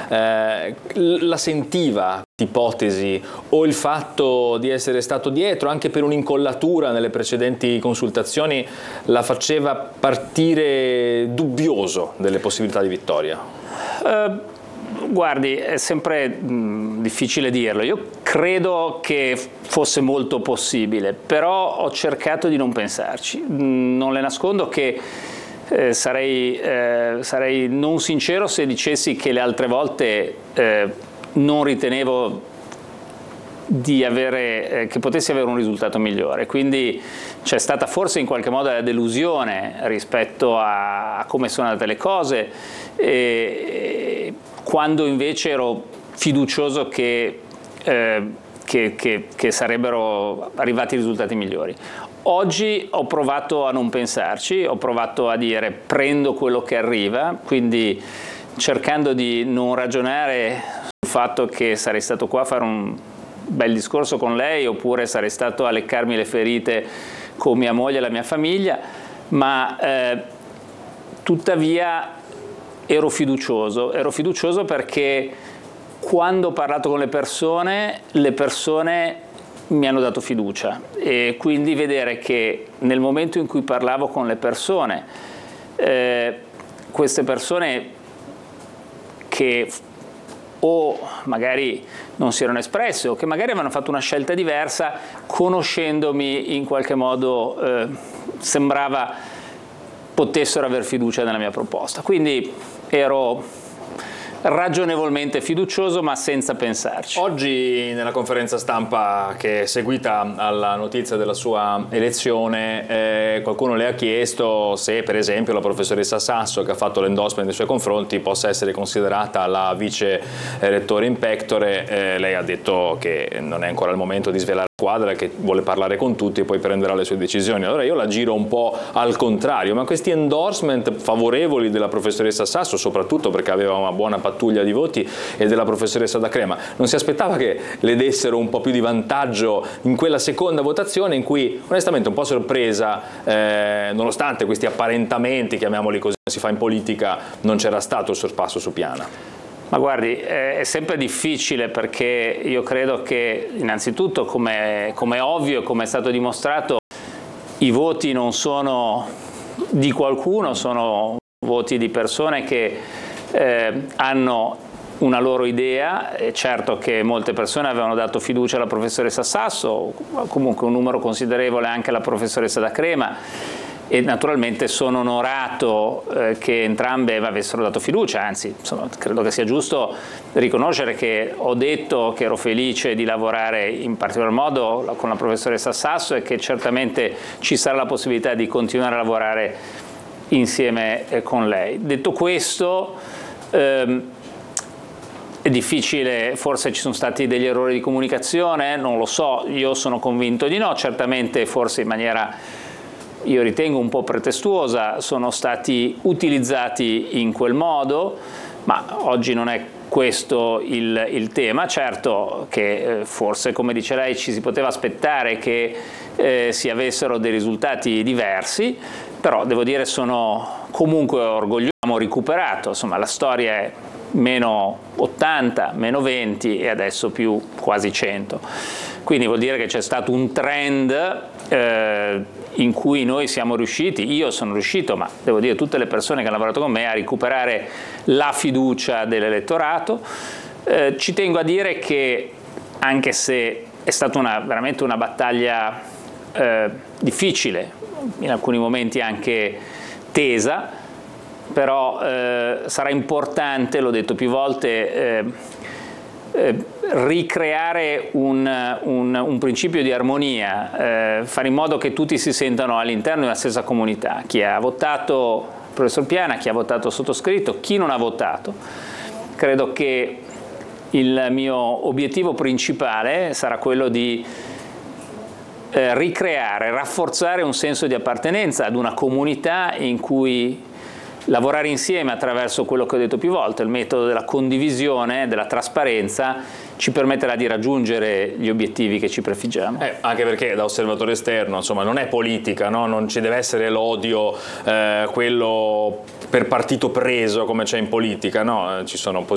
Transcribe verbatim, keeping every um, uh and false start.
eh, la sentiva ipotesi o il fatto di essere stato dietro anche per un'incollatura nelle precedenti consultazioni la faceva partire dubbioso delle possibilità di vittoria? Uh, guardi, è sempre mh, difficile dirlo. Io credo che fosse molto possibile, però ho cercato di non pensarci. Non le nascondo che eh, sarei, eh, sarei non sincero se dicessi che le altre volte eh, non ritenevo di avere, eh, che potessi avere un risultato migliore, quindi c'è stata forse in qualche modo la delusione rispetto a, a come sono andate le cose, e, e, quando invece ero fiducioso che, eh, che, che, che sarebbero arrivati risultati migliori. Oggi ho provato a non pensarci, ho provato a dire prendo quello che arriva, quindi cercando di non ragionare sul fatto che sarei stato qua a fare un bel discorso con lei oppure sarei stato a leccarmi le ferite con mia moglie e la mia famiglia, ma eh, tuttavia ero fiducioso, ero fiducioso perché quando ho parlato con le persone, le persone mi hanno dato fiducia, e quindi vedere che nel momento in cui parlavo con le persone, eh, queste persone che o magari non si erano espresse o che magari avevano fatto una scelta diversa, conoscendomi in qualche modo eh, sembrava potessero aver fiducia nella mia proposta. Quindi ero ragionevolmente fiducioso ma senza pensarci. Oggi nella conferenza stampa che è seguita alla notizia della sua elezione eh, qualcuno le ha chiesto se per esempio la professoressa Sasso, che ha fatto l'endorsement nei suoi confronti, possa essere considerata la vice rettore in pectore. Eh, lei ha detto che non è ancora il momento di svelare la squadra, che vuole parlare con tutti e poi prenderà le sue decisioni. Allora io la giro un po' al contrario, ma questi endorsement favorevoli della professoressa Sasso, soprattutto perché aveva una buona pattuglia di voti, e della professoressa D'Acrema, non si aspettava che le dessero un po' più di vantaggio in quella seconda votazione in cui onestamente un po' sorpresa, eh, nonostante questi apparentamenti, chiamiamoli così, si fa in politica, non c'era stato il sorpasso su Piana? Ma guardi, è sempre difficile perché io credo che innanzitutto, come è ovvio e come è stato dimostrato, i voti non sono di qualcuno, sono voti di persone che eh, hanno una loro idea. È certo che molte persone avevano dato fiducia alla professoressa Sasso, comunque un numero considerevole anche alla professoressa D'Acrema, e naturalmente sono onorato eh, che entrambe avessero dato fiducia, anzi insomma, credo che sia giusto riconoscere che ho detto che ero felice di lavorare in particolar modo con la professoressa Sasso e che certamente ci sarà la possibilità di continuare a lavorare insieme eh, con lei. Detto questo, ehm, è difficile, forse ci sono stati degli errori di comunicazione, non lo so, io sono convinto di no, certamente forse in maniera, io ritengo, un po' pretestuosa, sono stati utilizzati in quel modo, ma oggi non è questo il, il tema. Certo che eh, forse, come dice lei, ci si poteva aspettare che eh, si avessero dei risultati diversi, però devo dire sono comunque orgoglioso, abbiamo recuperato, insomma la storia è meno ottanta, meno venti e adesso più quasi cento, quindi vuol dire che c'è stato un trend eh, in cui noi siamo riusciti, io sono riuscito, ma devo dire tutte le persone che hanno lavorato con me, a recuperare la fiducia dell'elettorato. Eh, ci tengo a dire che anche se è stata una, veramente una battaglia eh, difficile, in alcuni momenti anche tesa, però eh, sarà importante, l'ho detto più volte, eh, eh, ricreare un, un, un principio di armonia, eh, fare in modo che tutti si sentano all'interno della stessa comunità, chi ha votato il professor Piana, chi ha votato sottoscritto, chi non ha votato. Credo che il mio obiettivo principale sarà quello di eh, ricreare, rafforzare un senso di appartenenza ad una comunità in cui lavorare insieme attraverso quello che ho detto più volte, il metodo della condivisione, della trasparenza, ci permetterà di raggiungere gli obiettivi che ci prefiggiamo. Eh, anche perché da osservatore esterno, insomma, non è politica, no? Non ci deve essere l'odio, eh, quello per partito preso come c'è in politica, no? Ci sono